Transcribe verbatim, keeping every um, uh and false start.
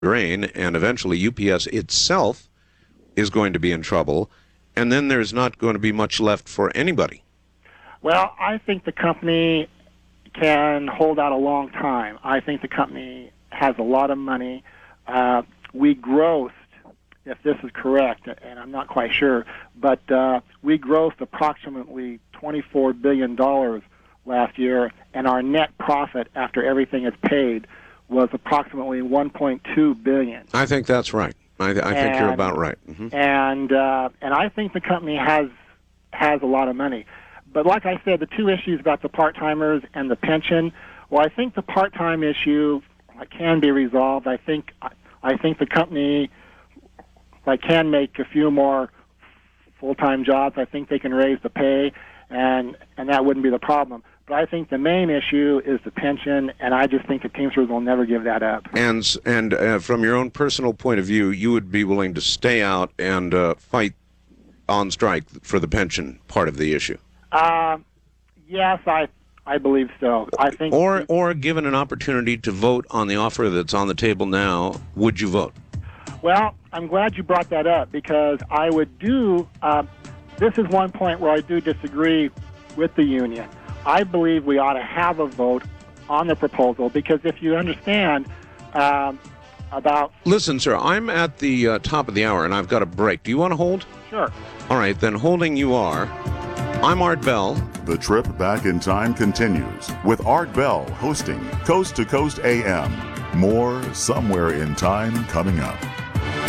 grain, and eventually U P S itself is going to be in trouble, and then there's not going to be much left for anybody. Well, I think the company can hold out a long time. I think the company has a lot of money. Uh, we grossed, if this is correct, and I'm not quite sure, but uh, we grossed approximately twenty-four billion dollars last year, and our net profit after everything is paid was approximately one point two billion dollars. I think that's right. I, th- I think you're about right. Mm-hmm. And uh, and I think the company has has a lot of money. But like I said, the two issues about the part-timers and the pension, well, I think the part-time issue can be resolved. I think I think the company like can make a few more full-time jobs. I think they can raise the pay, and and that wouldn't be the problem. But I think the main issue is the pension, and I just think the Teamsters will never give that up. And and uh, from your own personal point of view, you would be willing to stay out and uh, fight on strike for the pension part of the issue? Uh, yes, I I believe so. I think, or or given an opportunity to vote on the offer that's on the table now, would you vote? Well, I'm glad you brought that up, because I would do. Uh, this is one point where I do disagree with the union. I believe we ought to have a vote on the proposal, because if you understand um, about... Listen, sir, I'm at the uh, top of the hour, and I've got a break. Do you want to hold? Sure. All right, then holding you are. I'm Art Bell. The trip back in time continues with Art Bell hosting Coast to Coast A M. More Somewhere in Time coming up.